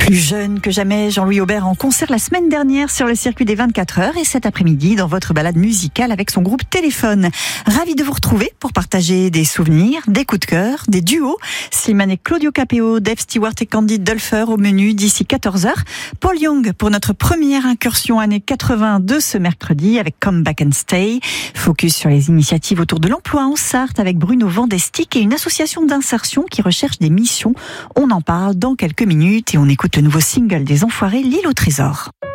Plus jeune que jamais, Jean-Louis Aubert en concert la semaine dernière sur le circuit des 24 heures et cet après-midi dans votre balade musicale avec son groupe Téléphone. Ravi de vous retrouver pour partager des souvenirs, des coups de cœur, des duos. Slimane et Claudio Capéo, Dave Stewart et Candy Dulfer au menu d'ici 14h. Paul Young pour notre première incursion années 82 ce mercredi avec Come Back and Stay. Focus sur les initiatives autour de l'emploi en Sarthe avec Bruno Vandestick et une association d'insertion qui recherche des missions. On en parle dans quelques minutes et on écoute le nouveau single des Enfoirés, L'île au trésor.